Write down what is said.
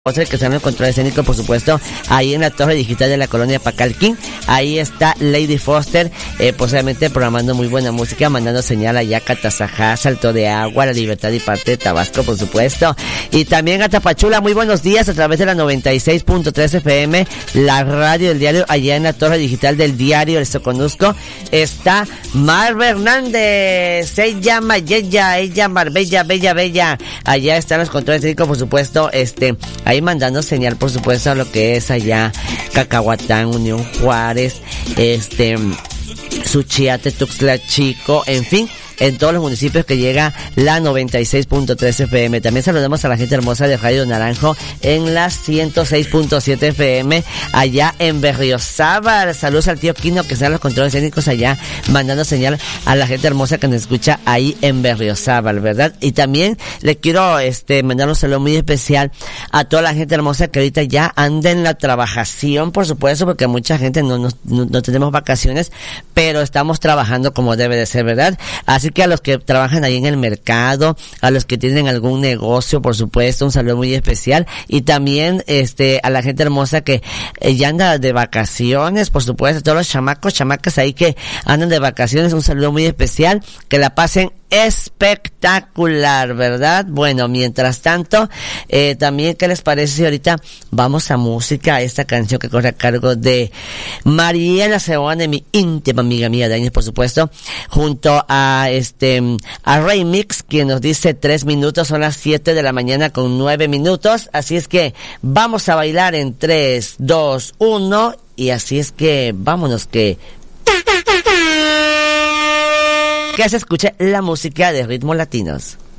que está en el control escénico, por supuesto, ahí en la torre digital de la colonia Pacalquín. Ahí está Lady Foster, posiblemente programando muy buena música, mandando señal allá a Catazajá, Salto de Agua, La Libertad y parte de Tabasco, por supuesto. Y también a Tapachula, muy buenos días a través de la 96.3 FM, la radio del diario, allá en la torre digital del diario El Soconusco. Está Marva Hernández, ella Marbella, bella. Allá están los controles técnicos, por supuesto, ahí mandando señal, por supuesto, a lo que es allá Cacahuatán, Unión Juárez, Suchiate, Tuxtla Chico, en fin, en todos los municipios que llega la 96.3 FM. También saludamos a la gente hermosa de Radio Naranjo en la 106.7 FM, allá en Berriozábal. Saludos al tío Quino, que está en los controles técnicos allá, mandando señal a la gente hermosa que nos escucha ahí en Berriozábal, ¿verdad? Y también le quiero mandar un saludo muy especial a toda la gente hermosa que ahorita ya anda en la trabajación, por supuesto, porque mucha gente no tenemos vacaciones, pero estamos trabajando como debe de ser, ¿verdad? Así que a los que trabajan ahí en el mercado, a los que tienen algún negocio, por supuesto, un saludo muy especial. Y también a la gente hermosa que ya anda de vacaciones, por supuesto, todos los chamacas ahí que andan de vacaciones, un saludo muy especial, que la pasen espectacular, ¿verdad? Bueno, mientras tanto, también, ¿qué les parece si ahorita vamos a música, a esta canción que corre a cargo de Mariela Seoane, mi íntima amiga mía de años, por supuesto, junto a Ray Mix, quien nos dice 3 minutos, son las 7 de la mañana con 9 minutos, así es que vamos a bailar en 3, 2, 1, y así es que vámonos que se escuche la música de ritmos latinos.